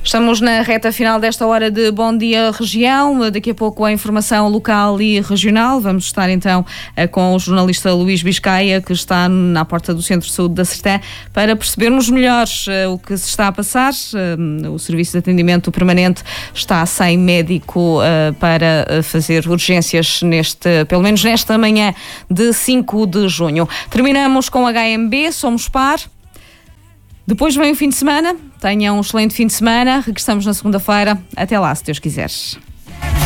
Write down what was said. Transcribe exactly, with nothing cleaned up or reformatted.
Estamos na reta final desta hora de Bom Dia Região. Daqui a pouco a informação local e regional. Vamos estar então com o jornalista Luís Biscaia, que está na porta do Centro de Saúde da Sertã, para percebermos melhor o que se está a passar. O Serviço de Atendimento Permanente está sem médico para fazer urgências, neste, pelo menos nesta manhã de cinco de junho. Terminamos com H M B, somos par. Depois vem o fim de semana. Tenham um excelente fim de semana. Regressamos na segunda-feira. Até lá, se Deus quiseres.